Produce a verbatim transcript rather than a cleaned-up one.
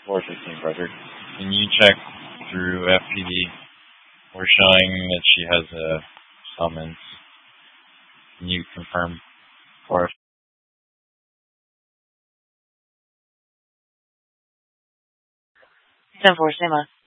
four fifteen, Frederick. Can you check through F P D? We're showing that she has a summons. Can you confirm for us? ten four, same on.